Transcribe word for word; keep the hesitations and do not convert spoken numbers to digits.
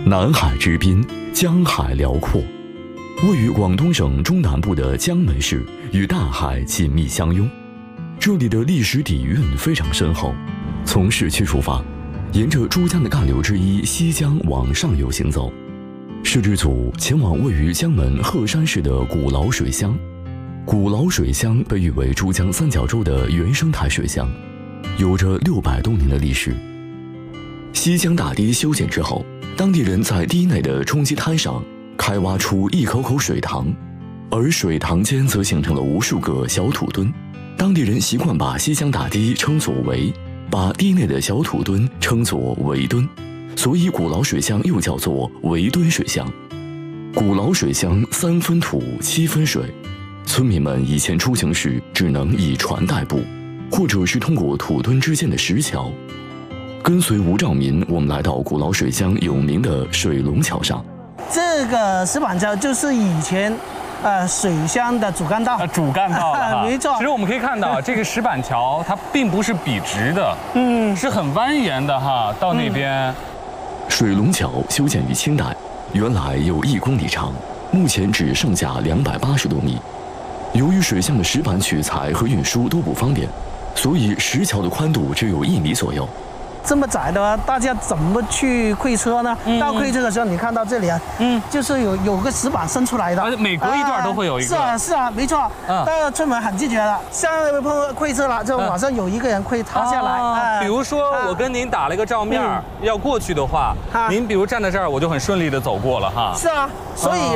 南海之滨，江海辽阔。位于广东省中南部的江门市与大海紧密相拥，这里的历史底蕴非常深厚。从市区出发，沿着珠江的干流之一西江往上游行走，摄制组前往位于江门鹤山市的古老水乡。古老水乡被誉为珠江三角洲的原生态水乡，有着六百多年的历史。西江大堤修建之后，当地人在堤内的冲积滩上开挖出一口口水塘，而水塘间则形成了无数个小土墩。当地人习惯把西江大堤称作围，把堤内的小土墩称作围墩，所以古老水乡又叫做围墩水乡。古老水乡三分土七分水，村民们以前出行时只能以船代步，或者是通过土墩之间的石桥。跟随吴兆民，我们来到古老水乡有名的水龙桥上。 这个石板桥就是以前，呃，水乡的主干道。 啊，主干道了没错。 其实我们可以看到，这个石板桥它并不是笔直的，嗯，是很蜿蜒的哈。到那边，嗯、 水龙桥修建于清代，原来有一公里长，目前只剩下两百八十多米。由于水乡的石板取材和运输都不方便，所以石桥的宽度只有一米左右。 这么窄的话，大家怎么去会车呢？嗯、到会车的时候，你看到这里啊，嗯，就是有有个石板伸出来的， 而且每隔一段都会有一个。 啊是啊，是啊，没错。嗯，但是村民很拒绝了，像碰会车了，就马上有一个人会塌下来。 啊啊、 比如说我跟您打了一个照面，嗯、要过去的话，您比如站在这儿，我就很顺利的走过了哈。 是啊，所以。